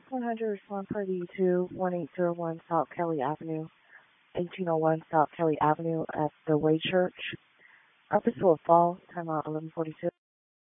100 respond party to 1801 South Kelly Avenue, 1801 South Kelly Avenue at the Way Church. Upper Fall, time out 11:42.